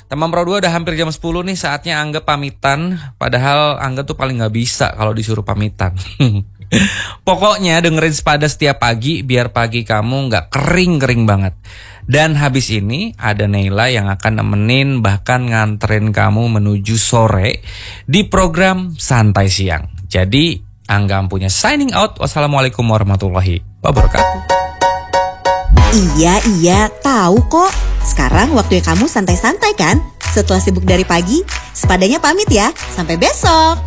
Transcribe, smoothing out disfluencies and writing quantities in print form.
Teman Pro 2 udah hampir jam 10 nih, saatnya Angga pamitan. Padahal Angga tuh paling gak bisa kalau disuruh pamitan. Pokoknya dengerin Sepada setiap pagi biar pagi kamu gak kering-kering banget. Dan habis ini ada Neila yang akan nemenin bahkan nganterin kamu menuju sore di program Santai Siang. Jadi Angga punya signing out. Wassalamualaikum warahmatullahi wabarakatuh. Iya, tahu kok. Sekarang waktunya kamu santai-santai kan? Setelah sibuk dari pagi, Sepadanya pamit ya. Sampai besok.